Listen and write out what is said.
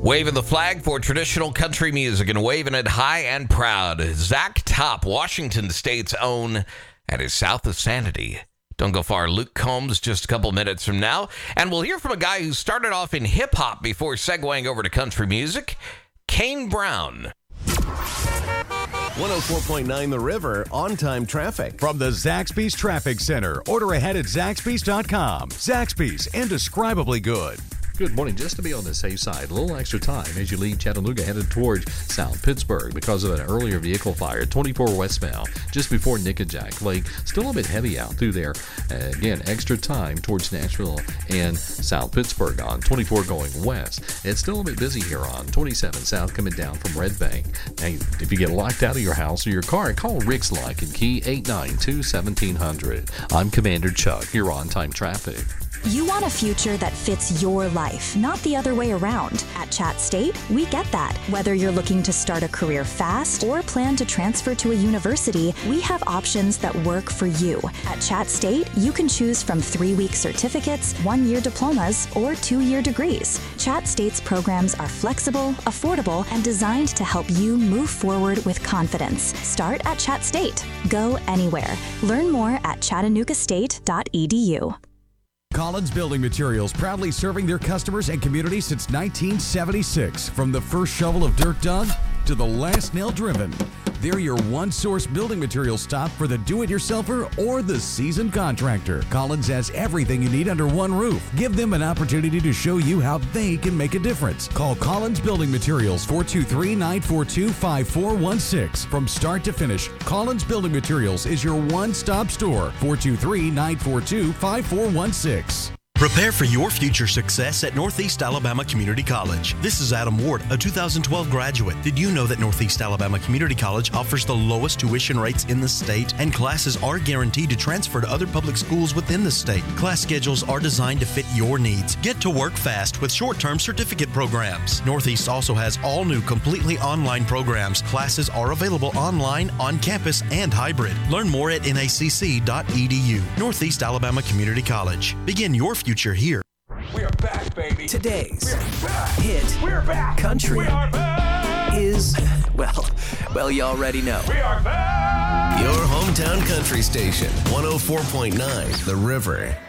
Waving the flag for traditional country music and waving it high and proud. Zach Top, Washington State's own, at his South of Sanity. Don't go far. Luke Combs just a couple minutes from now. And we'll hear from a guy who started off in hip-hop before segueing over to country music, Kane Brown. 104.9 The River, on-time traffic. From the Zaxby's Traffic Center. Order ahead at Zaxby's.com. Zaxby's, indescribably good. Good morning. Just to be on the safe side, a little extra time as you leave Chattanooga headed towards South Pittsburgh because of an earlier vehicle fire, 24 westbound, just before Nickajack Lake. Still a bit heavy out through there. Again, extra time towards Nashville and South Pittsburgh on 24 going west. It's still a bit busy here on 27 south coming down from Red Bank. Now, if you get locked out of your house or your car, call Rick's Lock and Key 892-1700. I'm Commander Chuck. You're on-time traffic. You want a future that fits your life, not the other way around. At Chat State, we get that. Whether you're looking to start a career fast or plan to transfer to a university, we have options that work for you. At Chat State, you can choose from 3-week certificates, 1-year diplomas, or 2-year degrees. Chat State's programs are flexible, affordable, and designed to help you move forward with confidence. Start at Chat State. Go anywhere. Learn more at chattanoogastate.edu. Collins Building Materials, proudly serving their customers and community since 1976. From the first shovel of dirt dug to the last nail driven. They're your one-source building materials stop for the do-it-yourselfer or the seasoned contractor. Collins has everything you need under one roof. Give them an opportunity to show you how they can make a difference. Call Collins Building Materials, 423-942-5416. From start to finish, Collins Building Materials is your one-stop store, 423-942-5416. Prepare for your future success at Northeast Alabama Community College. This is Adam Ward, a 2012 graduate. Did you know that Northeast Alabama Community College offers the lowest tuition rates in the state, and classes are guaranteed to transfer to other public schools within the state? Class schedules are designed to fit your needs. Get to work fast with short-term certificate programs. Northeast also has all new completely online programs. Classes are available online, on campus, and hybrid. Learn more at nacc.edu. Northeast Alabama Community College. Begin your future here. We are back, baby. Today's back. hit We're back. country We are back. is, well, you already know. We are back. Your hometown country station, 104.9 The River.